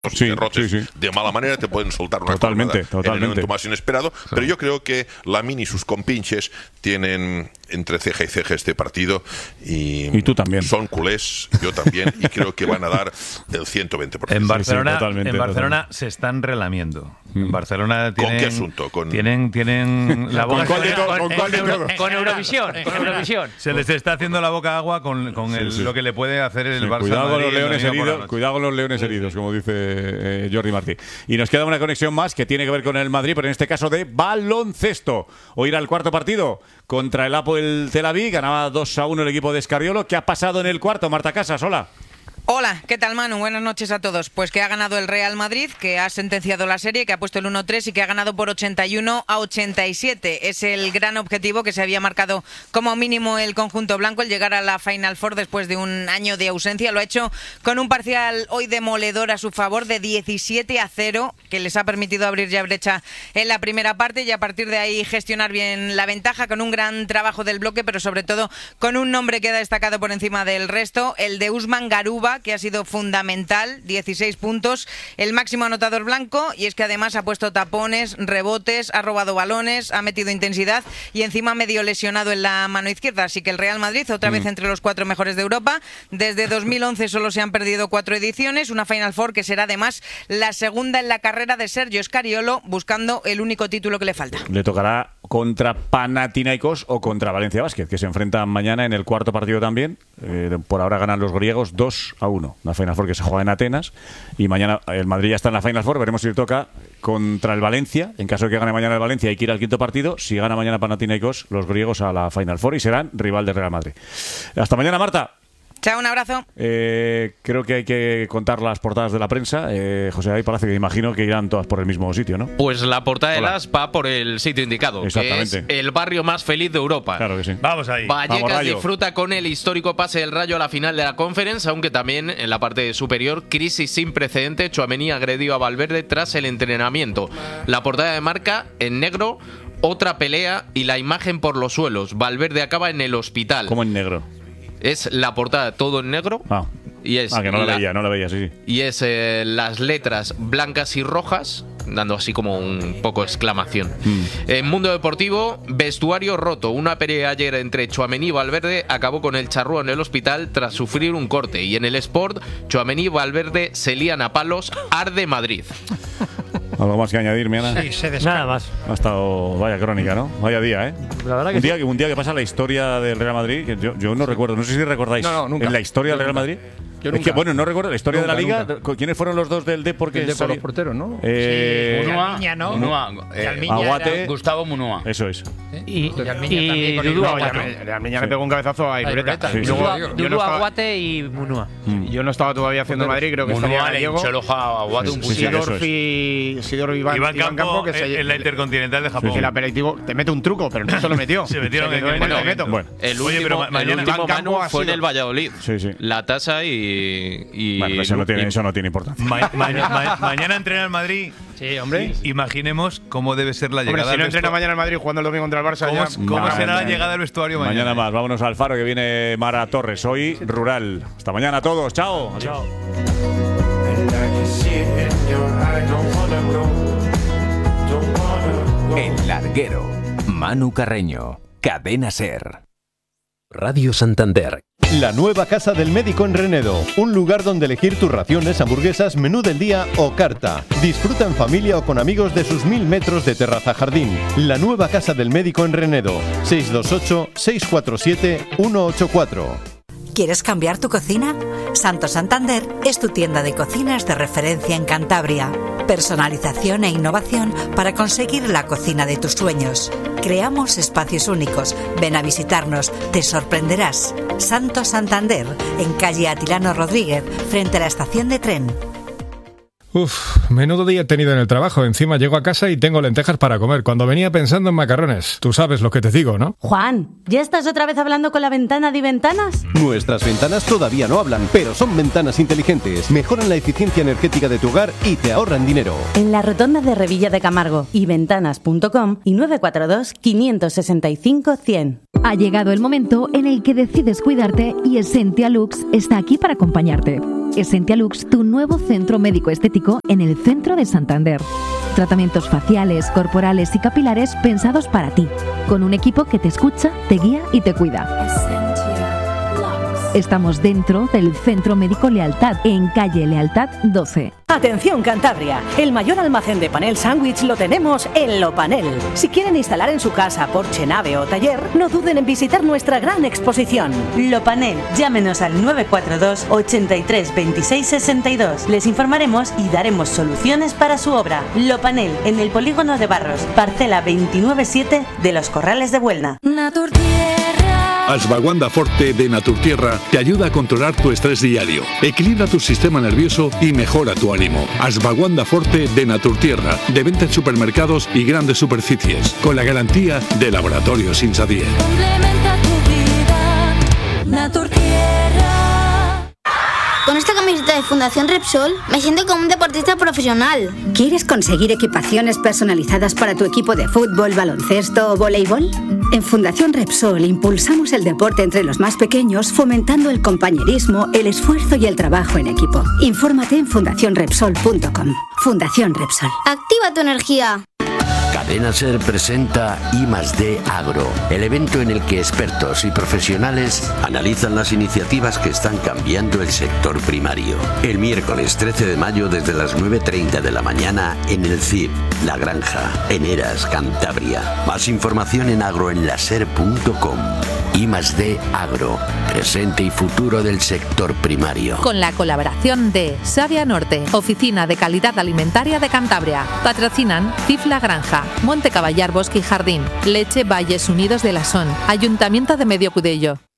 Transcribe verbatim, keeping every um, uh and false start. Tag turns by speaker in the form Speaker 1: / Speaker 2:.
Speaker 1: Sí,
Speaker 2: derrotes
Speaker 1: sí, sí.
Speaker 2: de mala manera te pueden soltar una
Speaker 1: totalmente,
Speaker 2: colgada
Speaker 1: totalmente.
Speaker 2: en el momento más inesperado, sí. Pero yo creo que Lamine y sus compinches tienen entre ceja y ceja este partido y,
Speaker 1: y tú también.
Speaker 2: Son culés, yo también, y creo que van a dar el ciento veinte por ciento.
Speaker 3: En Barcelona,
Speaker 1: sí, sí, totalmente,
Speaker 3: en Barcelona
Speaker 1: totalmente.
Speaker 3: se están relamiendo. En Barcelona tienen,
Speaker 2: ¿Con qué asunto? Con...
Speaker 3: Tienen, tienen la boca...
Speaker 1: ¿Con cuál de todo? ¿Con cuál de todo?
Speaker 4: Con Eurovisión, con Eurovisión.
Speaker 3: Se les está haciendo la boca agua con, con el, sí, sí. lo que le puede hacer el
Speaker 1: sí,
Speaker 3: Barça.
Speaker 1: Cuidado con los
Speaker 3: Madrid,
Speaker 1: leones heridos, cuidado con los leones heridos, como dice eh, Jordi Martí. Y nos queda una conexión más que tiene que ver con el Madrid, pero en este caso de baloncesto. Hoy era el cuarto partido contra el Hapoel Tel Aviv, ganaba dos a uno el equipo de Escariolo. ¿Qué ha pasado en el cuarto? Marta Casas, hola.
Speaker 5: Hola, ¿qué tal, Manu? Buenas noches a todos. Pues que ha ganado el Real Madrid, que ha sentenciado la serie, que ha puesto el uno tres y que ha ganado por ochenta y uno a ochenta y siete. Es el gran objetivo que se había marcado como mínimo el conjunto blanco, el llegar a la Final Four después de un año de ausencia. Lo ha hecho con un parcial hoy demoledor a su favor de diecisiete a cero, que les ha permitido abrir ya brecha en la primera parte y a partir de ahí gestionar bien la ventaja con un gran trabajo del bloque, pero sobre todo con un nombre que ha destacado por encima del resto, el de Usman Garuba, que ha sido fundamental, dieciséis puntos, el máximo anotador blanco, y es que además ha puesto tapones, rebotes, ha robado balones, ha metido intensidad y encima medio lesionado en la mano izquierda, así que el Real Madrid otra mm. vez entre los cuatro mejores de Europa. Desde dos mil once solo se han perdido cuatro ediciones, una Final Four que será además la segunda en la carrera de Sergio Scariolo, buscando el único título que le falta.
Speaker 1: Le tocará contra Panathinaikos o contra Valencia Basket, que se enfrentan mañana en el cuarto partido también. Eh, por ahora ganan los griegos dos a uno. Una Final Four que se juega en Atenas y mañana el Madrid ya está en la Final Four. Veremos si le toca contra el Valencia. En caso de que gane mañana el Valencia hay que ir al quinto partido. Si gana mañana Panathinaikos, los griegos a la Final Four y serán rival del Real Madrid. Hasta mañana, Marta.
Speaker 5: Chao, un abrazo.
Speaker 1: Eh, creo que hay que contar las portadas de la prensa. Eh, José David Palacio, que imagino que irán todas por el mismo sitio, ¿no?
Speaker 6: Pues la portada
Speaker 1: Hola.
Speaker 6: de las va por el sitio indicado, que es el barrio más feliz de Europa.
Speaker 1: Claro que sí.
Speaker 3: Vamos ahí.
Speaker 6: Vallecas
Speaker 1: Vamos,
Speaker 6: disfruta con el histórico pase del Rayo a la final de la Conference, aunque también en la parte superior, crisis sin precedente. Tchouaméni agredió a Valverde tras el entrenamiento. La portada de Marca, en negro, otra pelea y la imagen por los suelos. Valverde acaba en el hospital.
Speaker 1: ¿Cómo en negro?
Speaker 6: Es la portada todo en negro.
Speaker 1: Ah,
Speaker 6: y es
Speaker 1: ah que no la,
Speaker 6: la
Speaker 1: veía, no la veía, sí, sí.
Speaker 6: Y es eh, las letras blancas y rojas, dando así como un poco exclamación. Mm. En Mundo Deportivo, vestuario roto. Una pelea ayer entre Tchouaméni y Valverde acabó con el charrúa en el hospital tras sufrir un corte. Y en el Sport, Tchouaméni y Valverde se lían a palos. Arde Madrid.
Speaker 1: ¿Algo más que añadir, Miana?
Speaker 4: Sí, se descarga. Nada más.
Speaker 1: Ha estado, vaya crónica, ¿no? Vaya día, ¿eh?
Speaker 4: La verdad que
Speaker 1: un, día,
Speaker 4: sí.
Speaker 1: un día que pasa la historia del Real Madrid, que yo, yo no recuerdo, no sé si recordáis.
Speaker 7: No, no, nunca.
Speaker 1: En la historia
Speaker 7: Yo
Speaker 1: del Real
Speaker 7: nunca.
Speaker 1: Madrid.
Speaker 7: Yo
Speaker 1: es
Speaker 7: nunca.
Speaker 1: que, bueno, no recuerdo la historia
Speaker 7: Nunca,
Speaker 1: de la Liga.
Speaker 7: nunca.
Speaker 1: ¿Quiénes fueron los dos del Depor que
Speaker 7: El de por los
Speaker 1: sali-
Speaker 7: porteros, ¿no?
Speaker 1: Eh,
Speaker 4: Sí,
Speaker 8: Munua,
Speaker 4: Almiña, ¿no?
Speaker 8: Munua, eh,
Speaker 4: Almiña
Speaker 1: Aguate.
Speaker 4: era-
Speaker 8: Gustavo Munua.
Speaker 1: Eso es.
Speaker 4: Y,
Speaker 7: Y
Speaker 4: Almiña también con
Speaker 8: Dudú
Speaker 4: Irureta,
Speaker 8: Aguate.
Speaker 4: ¿no?
Speaker 7: Almiña le pegó un cabezazo a Irureta.
Speaker 1: Sí, sí.
Speaker 7: Luego,
Speaker 4: Dudú,
Speaker 7: yo, yo
Speaker 4: Dudú,
Speaker 7: no estaba,
Speaker 4: Aguate y Munua.
Speaker 7: yo no estaba todavía haciendo Madrid, creo que estaría
Speaker 8: Munua le
Speaker 7: Gallego.
Speaker 8: hinchó el ojo a Aguate un
Speaker 1: Sí, sí,
Speaker 8: puñado.
Speaker 1: eso es.
Speaker 7: Sidorf y Sidorf Iván,
Speaker 3: Iván
Speaker 7: Iván
Speaker 3: Campo,
Speaker 7: Campo, que se,
Speaker 3: en la Intercontinental de Japón.
Speaker 7: que el aperitivo te mete un truco, pero no se lo metió.
Speaker 3: Se metieron
Speaker 7: Se
Speaker 3: en
Speaker 7: quedó
Speaker 3: el
Speaker 7: en el
Speaker 3: momento.
Speaker 7: objeto.
Speaker 1: Bueno.
Speaker 6: El
Speaker 3: Oye,
Speaker 6: último,
Speaker 3: pero ma-
Speaker 6: el
Speaker 3: mañana-
Speaker 6: último
Speaker 7: Iván Campo
Speaker 6: Manu
Speaker 7: ha
Speaker 6: fue en
Speaker 7: sido-
Speaker 6: el Valladolid.
Speaker 1: Sí, sí.
Speaker 6: La tasa y... y
Speaker 1: Bueno, eso no tiene,
Speaker 6: y-
Speaker 1: eso no tiene importancia.
Speaker 3: Ma- ma- ma- mañana entrena el Madrid.
Speaker 4: Sí, hombre.
Speaker 3: Imaginemos cómo debe ser la
Speaker 7: Hombre,
Speaker 3: llegada
Speaker 7: si no
Speaker 3: al
Speaker 7: entrena
Speaker 3: vestu-
Speaker 7: mañana el Madrid jugando el domingo contra el Barça,
Speaker 3: ¿Cómo,
Speaker 7: ya,
Speaker 3: cómo
Speaker 1: Madre
Speaker 3: será la
Speaker 1: mía.
Speaker 3: llegada al vestuario mañana?
Speaker 1: Mañana más. Vámonos al Faro, que viene Mara Torres. Hoy Rural. Hasta mañana a todos. Chao. Chao.
Speaker 9: El Larguero. Manu Carreño. Cadena Ser. Radio Santander.
Speaker 10: La nueva Casa del Médico en Renedo, un lugar donde elegir tus raciones, hamburguesas, menú del día o carta. Disfruta en familia o con amigos de sus mil metros de terraza jardín. La nueva Casa del Médico en Renedo, seis dos ocho, seis cuatro siete, uno ocho cuatro.
Speaker 11: ¿Quieres cambiar tu cocina? Santo Santander es tu tienda de cocinas de referencia en Cantabria. Personalización e innovación para conseguir la cocina de tus sueños. Creamos espacios únicos. Ven a visitarnos, te sorprenderás. Santo Santander, en calle Atilano Rodríguez, frente a la estación de tren.
Speaker 12: Uf, menudo día he tenido en el trabajo. Encima llego a casa y tengo lentejas para comer, cuando venía pensando en macarrones. Tú sabes lo que te digo, ¿no?
Speaker 13: Juan, ¿ya estás otra vez hablando con la ventana de ventanas?
Speaker 10: Nuestras ventanas todavía no hablan, pero son ventanas inteligentes. Mejoran la eficiencia energética de tu hogar y te ahorran dinero.
Speaker 13: En la rotonda de Revilla de Camargo y ventanas punto com y nueve cuatro dos, cinco seis cinco, cien.
Speaker 14: Ha llegado el momento en el que decides cuidarte y Essentia Lux está aquí para acompañarte.
Speaker 8: Essentia Lux, tu nuevo centro médico estético en el centro de Santander. Tratamientos faciales, corporales y capilares pensados para ti, con un equipo que te escucha, te guía y te cuida. Estamos dentro del Centro Médico Lealtad, en calle Lealtad doce.
Speaker 14: Atención Cantabria, el mayor almacén de panel sándwich lo tenemos en Lopanel. Si quieren instalar en su casa, porche, nave o taller, no duden en visitar nuestra gran exposición.
Speaker 13: Lopanel, llámenos al nueve cuatro dos, ochenta y tres, veintiséis, sesenta y dos. Les informaremos y daremos soluciones para su obra. Lopanel, en el polígono de Barros, parcela veintinueve siete de Los Corrales de Buelna.
Speaker 15: Ashwagandha Forte de Naturtierra te ayuda a controlar tu estrés diario, equilibra tu sistema nervioso y mejora tu ánimo. Ashwagandha Forte de Naturtierra, de venta en supermercados y grandes superficies, con la garantía de Laboratorios Insadier.
Speaker 16: Complementa tu vida, Naturtierra.
Speaker 17: Con esta camiseta de Fundación Repsol me siento como un deportista profesional.
Speaker 18: ¿Quieres conseguir equipaciones personalizadas para tu equipo de fútbol, baloncesto o voleibol? En Fundación Repsol impulsamos el deporte entre los más pequeños, fomentando el compañerismo, el esfuerzo y el trabajo en equipo. Infórmate en fundación repsol punto com. Fundación Repsol.
Speaker 17: Activa tu energía.
Speaker 19: Cadena Ser presenta I más D Agro, el evento en el que expertos y profesionales analizan las iniciativas que están cambiando el sector primario. El miércoles trece de mayo desde las nueve y media de la mañana en el C I B, La Granja, en Heras, Cantabria. Más información en agroenlaser punto com. I más D Agro, presente y futuro del sector primario.
Speaker 20: Con la colaboración de Savia Norte, Oficina de Calidad Alimentaria de Cantabria. Patrocinan C I F La Granja, Monte Caballar Bosque y Jardín, Leche Valles Unidos de la Son, Ayuntamiento de Medio Cudello.